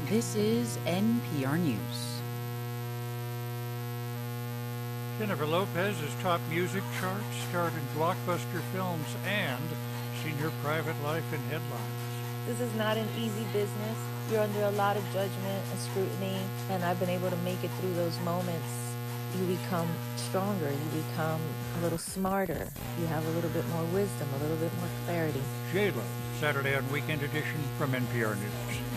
This is NPR News. Jennifer Lopez has topped music charts, starred in blockbuster films, and seen her private life in headlines. This is not an easy business. You're under a lot of judgment and scrutiny, and I've been able to make it through those moments. You become stronger, you become a little smarter, you have a little bit more wisdom, a little bit more clarity. J-Lo, Saturday on Weekend Edition from NPR News.